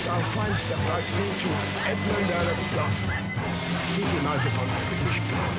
our fine step right through to Edmund Earl of Gloucester. He united on British ground.